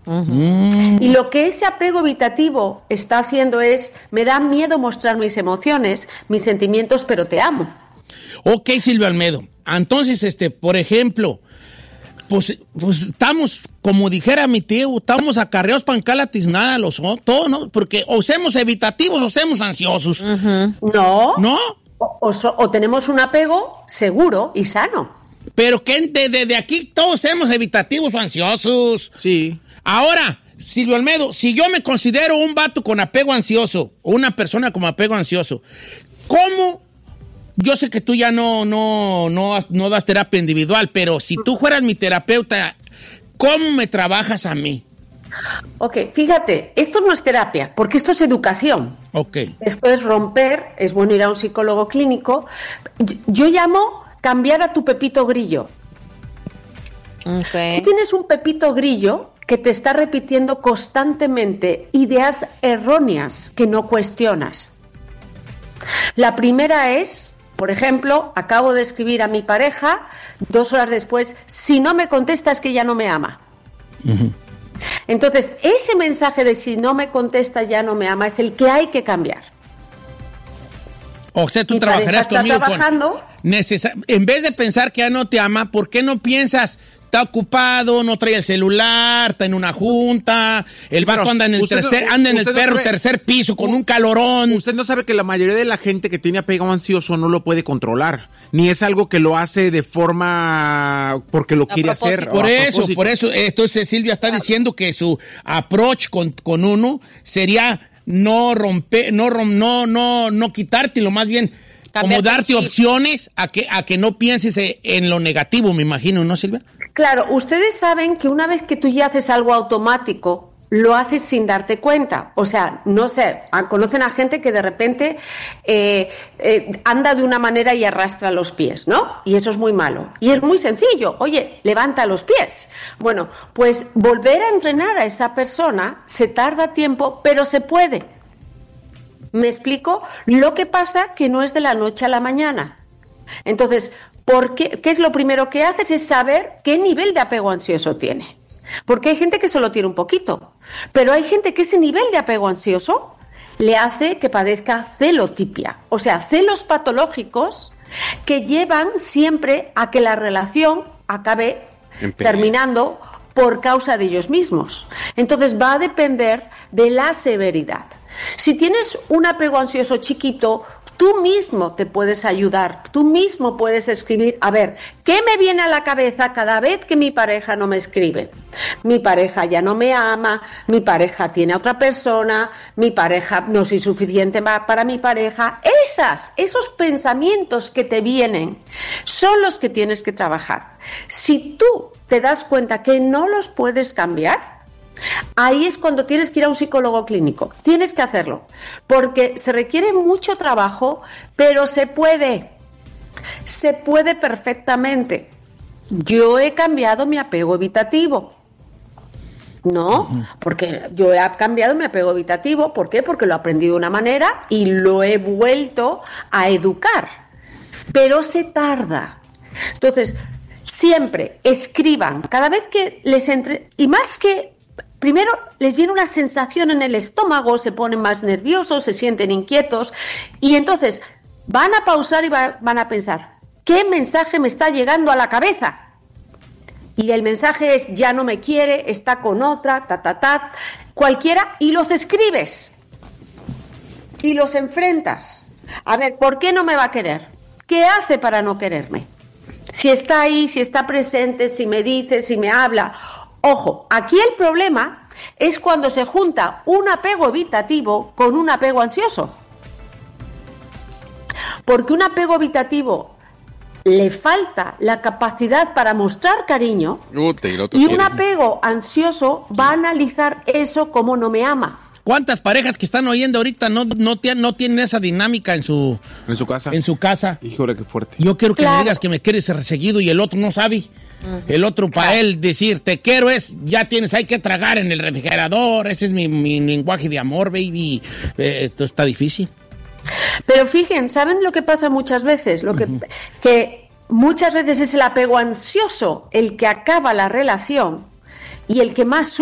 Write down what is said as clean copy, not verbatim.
Y lo que ese apego evitativo está haciendo es, me da miedo mostrar mis emociones, mis sentimientos, pero te amo. Ok, Silvia Olmedo. Entonces, por ejemplo, pues estamos, como dijera mi tío, estamos acarreados para encalatis nada, todos, ¿no? Porque o somos evitativos o somos ansiosos. No. ¿No? O tenemos un apego seguro y sano. Pero que de aquí todos somos evitativos o ansiosos. Sí. Ahora, Silvio Olmedo, si yo me considero un vato con apego ansioso, o una persona con apego ansioso, ¿cómo? Yo sé que tú ya no das terapia individual, pero si tú fueras mi terapeuta, ¿cómo me trabajas a mí? Ok, fíjate, esto no es terapia, porque esto es educación. Ok. Esto es romper, es bueno ir a un psicólogo clínico. Yo llamo cambiar a tu pepito grillo. Okay. Tú tienes un pepito grillo que te está repitiendo constantemente ideas erróneas que no cuestionas. La primera es, por ejemplo, acabo de escribir a mi pareja, 2 horas después, si no me contesta es que ya no me ama. Uh-huh. Entonces, ese mensaje de si no me contesta ya no me ama es el que hay que cambiar. O sea, tú Mi trabajarás pareja está conmigo trabajando. En vez de pensar que ya no te ama, ¿por qué no piensas? Está ocupado, no trae el celular, está en una junta, el vato anda en el tercer piso con un calorón. Usted no sabe que la mayoría de la gente que tiene apego ansioso no lo puede controlar, ni es algo que lo hace de forma porque lo quiere hacer. Por eso, entonces Silvia está diciendo que su approach con uno sería no quitártelo, más bien como darte opciones a que no pienses en lo negativo, me imagino, ¿no, Silvia? Claro, ustedes saben que una vez que tú ya haces algo automático, lo haces sin darte cuenta. O sea, no sé, conocen a gente que de repente anda de una manera y arrastra los pies, ¿no? Y eso es muy malo. Y es muy sencillo. Oye, levanta los pies. Bueno, pues volver a entrenar a esa persona se tarda tiempo, pero se puede. ¿Me explico? Lo que pasa que no es de la noche a la mañana. Entonces, ¿qué es lo primero que haces? Es saber qué nivel de apego ansioso tiene. Porque hay gente que solo tiene un poquito, pero hay gente que ese nivel de apego ansioso le hace que padezca celotipia, o sea, celos patológicos que llevan siempre a que la relación acabe terminando por causa de ellos mismos. Entonces va a depender de la severidad. Si tienes un apego ansioso chiquito, tú mismo te puedes ayudar, tú mismo puedes escribir, a ver, ¿qué me viene a la cabeza cada vez que mi pareja no me escribe? Mi pareja ya no me ama, mi pareja tiene a otra persona, mi pareja no soy suficiente para mi pareja. Esos pensamientos que te vienen son los que tienes que trabajar. Si tú te das cuenta que no los puedes cambiar, ahí es cuando tienes que ir a un psicólogo clínico. Tienes que hacerlo, porque se requiere mucho trabajo, pero se puede perfectamente. Yo he cambiado mi apego evitativo, ¿no? Porque yo he cambiado mi apego evitativo. ¿Por qué? Porque lo he aprendido de una manera y lo he vuelto a educar, pero se tarda. Entonces, siempre escriban, cada vez que les entre, y más que primero les viene una sensación en el estómago, se ponen más nerviosos, se sienten inquietos y entonces van a pausar y van a pensar, ¿qué mensaje me está llegando a la cabeza? Y el mensaje es, ya no me quiere, está con otra, cualquiera, y los escribes y los enfrentas. A ver, ¿por qué no me va a querer? ¿Qué hace para no quererme? Si está ahí, si está presente, si me dice, si me habla. Ojo, aquí el problema es cuando se junta un apego evitativo con un apego ansioso. Porque un apego evitativo le falta la capacidad para mostrar cariño y un apego ansioso va a analizar eso como no me ama. ¿Cuántas parejas que están oyendo ahorita no tienen esa dinámica en su casa? Híjole, qué fuerte. Yo quiero que me digas que me quieres seguido y el otro no sabe. El otro, para él decir te quiero es, hay que tragar en el refrigerador. Ese es mi lenguaje de amor, baby. Esto está difícil. Pero fíjense, ¿saben lo que pasa muchas veces? Que muchas veces es el apego ansioso el que acaba la relación y el que más